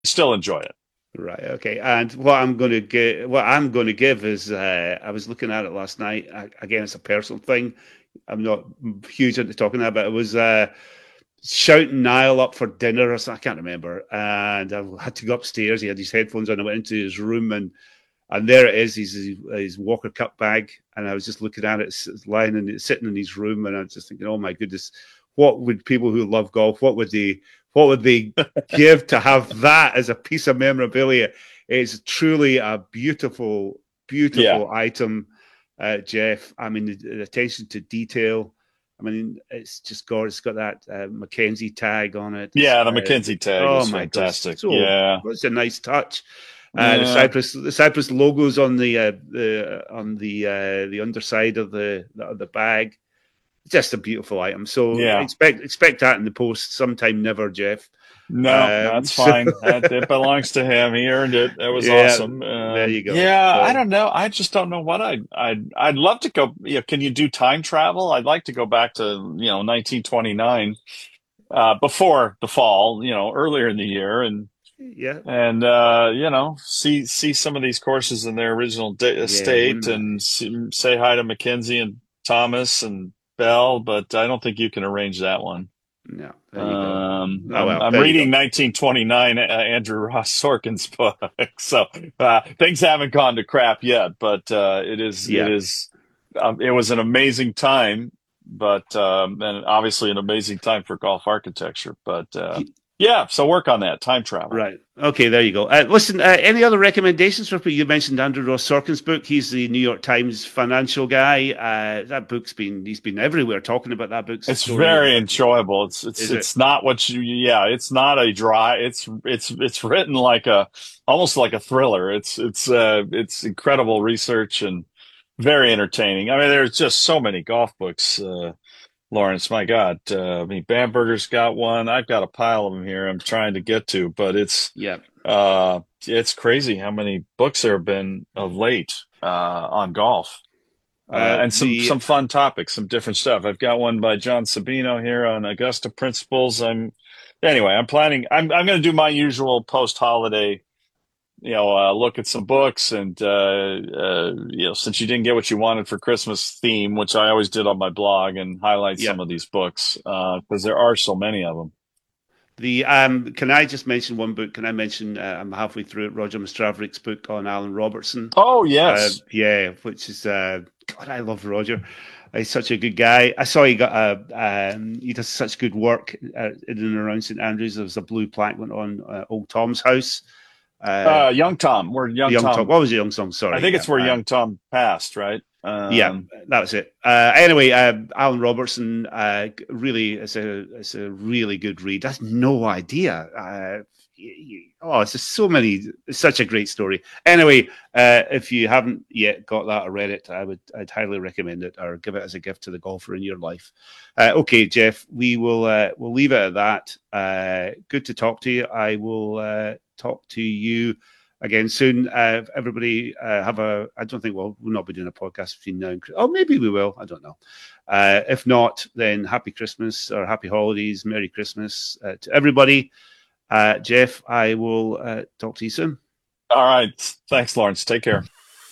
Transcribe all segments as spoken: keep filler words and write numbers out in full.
Still enjoy it. Right. Okay. And what I'm going to give, what I'm going to give is, uh, I was looking at it last night. I, again, it's a personal thing. I'm not huge into talking about it, but it was uh, shouting Niall up for dinner or something. I can't remember. And I had to go upstairs. He had his headphones on. I went into his room and and there it is, his, his Walker Cup bag. And I was just looking at it, it's lying in, sitting in his room. And I was just thinking, oh my goodness, what would people who love golf, what would they, what would they give to have that as a piece of memorabilia? It's truly a beautiful, Yeah. beautiful item, uh, Jeff. I mean, the, the attention to detail. I mean, it's just gorgeous. It's got that uh, Mackenzie tag on it. It's, Yeah, the uh, McKenzie tag oh is my God, it's fantastic. so Yeah. it's a nice touch. Uh, the Yeah. Cyprus, the Cyprus logos on the uh, the on the uh, the underside of the of the bag. Just a beautiful item. So Yeah. expect expect that in the post sometime. Never, Jeff. No, Um, that's so fine. That it belongs to him. He earned it. That was yeah, awesome. there Um, you go. yeah, I So don't know. I just don't know what I'd I'd I'd love to go. You know, can you do time travel? I'd like to go back to, you know, nineteen twenty-nine, uh, before the fall, you know, earlier in the year, and yeah, and uh, you know, see see some of these courses in their original da- yeah, state, wouldn't that? and see, say hi to Mackenzie and Thomas and Bell. But I don't think you can arrange that one. No, there you go. Um, Oh I'm well, I'm there you reading go. nineteen twenty-nine, uh, Andrew Ross Sorkin's book, so uh, things haven't gone to crap yet. But uh, it is it Yeah. is um, it was an amazing time, but um, and obviously an amazing time for golf architecture. But uh, yeah, so work on that time travel. Right. Okay, there you go. Uh, listen, uh, any other recommendations for people? You mentioned Andrew Ross Sorkin's book. He's the New York Times financial guy. Uh, that book's been, he's been everywhere talking about that book's It's story. very enjoyable. It's it's Is it? it's not what you yeah, it's not a dry it's it's it's written like a almost like a thriller. It's it's uh it's incredible research and very entertaining. I mean, there's just so many golf books, uh Lawrence, my God. Uh, I mean, Bamberger's got one. I've got a pile of them here I'm trying to get to, but it's Yeah. uh it's crazy how many books there have been of late uh on golf. Uh, Uh, and some the some fun topics, some different stuff. I've got one by John Sabino here on Augusta principles. I'm anyway. I'm planning. I'm I'm going to do my usual post holiday, you know, uh, look at some books and uh, uh, you know, since you didn't get what you wanted for Christmas theme, which I always did on my blog, and highlight yeah. some of these books because uh, there are so many of them. The um, can I just mention one book? Can I mention? Uh, I'm halfway through it. Roger Mastraverick's book on Alan Robertson. Oh Uh, yes, yeah, which is uh, God, I love Roger. He's such a good guy. I saw he got a um, he does such good work uh, in and around St Andrews. There was a blue plaque went on uh, Old Tom's house. Uh, uh, Young Tom. Where Young young Tom. Tom. What was the young song? I Sorry, think yeah, it's where uh, Young Tom passed, right? yeah, Um, that was it. Uh, anyway, uh, Alan Robertson uh, really is a is a really good read. I had no idea. Uh, oh, it's just so many. It's such a great story. Anyway, uh, if you haven't yet got that or read it, I would I'd highly recommend it or give it as a gift to the golfer in your life. Uh, okay, Jeff, we will uh, we'll leave it at that. Uh, good to talk to you. I will uh, talk to you again soon. Uh, everybody uh, have a. I don't think we'll we'll not be doing a podcast between now and. Oh, maybe we will. I don't know. Uh, if not, then happy Christmas or happy holidays, Merry Christmas uh, to everybody. Uh, Jeff, I will uh, talk to you soon. all right. Thanks, Lawrence. Take care.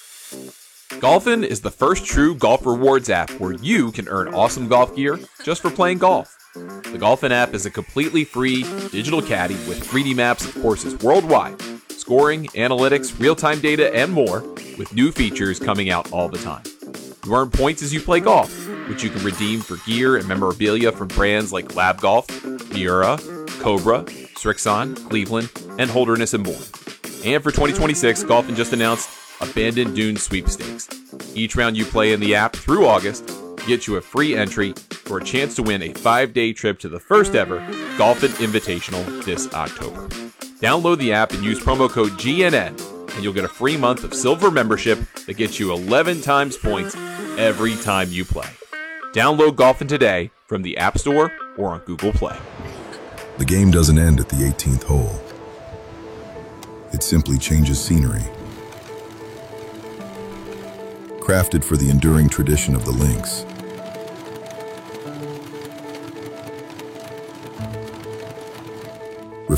Golfin is the first true golf rewards app where you can earn awesome golf gear just for playing golf. The Golfin app is a completely free digital caddy with three D maps of courses worldwide, scoring, analytics, real-time data, and more, with new features coming out all the time. You earn points as you play golf, which you can redeem for gear and memorabilia from brands like Lab Golf, Miura, Cobra, Strixon, Cleveland, and Holderness and Bourne. And for twenty twenty-six, Golfin just announced Abandoned Dunes Sweepstakes. Each round you play in the app through August gets you a free entry for a chance to win a five-day trip to the first ever Golfin Invitational this October. Download the app and use promo code G N N, and you'll get a free month of silver membership that gets you eleven times points every time you play. Download Golfin today from the App Store or on Google Play. The game doesn't end at the eighteenth hole. It simply changes scenery. Crafted for the enduring tradition of the links.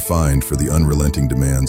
refined for the unrelenting demands